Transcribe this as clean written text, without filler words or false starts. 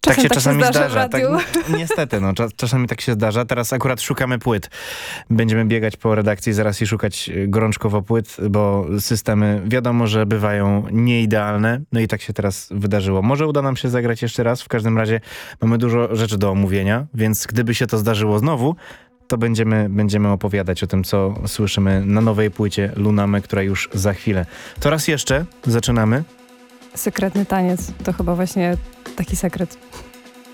Tak się tak czasami zdarza w zdarza. Tak, radiu. niestety, no, czasami tak się zdarza. Teraz akurat szukamy płyt. Będziemy biegać po redakcji zaraz i szukać gorączkowo płyt, bo systemy wiadomo, że bywają nieidealne. No i tak się teraz wydarzyło. Może uda nam się zagrać jeszcze raz. W każdym razie mamy dużo rzeczy do omówienia, więc gdyby się to zdarzyło znowu, to będziemy opowiadać o tym, co słyszymy na nowej płycie Lunamy, która już za chwilę. To raz jeszcze zaczynamy. Sekretny taniec to chyba właśnie taki sekret.